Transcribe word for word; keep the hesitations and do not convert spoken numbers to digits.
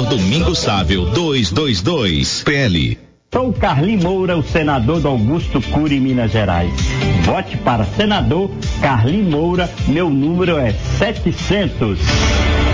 Domingo Sável duzentos e vinte e dois, P L. Sou Carlim Moura, o senador do Augusto Cury, Minas Gerais. Vote para senador Carlim Moura, meu número é setecentos.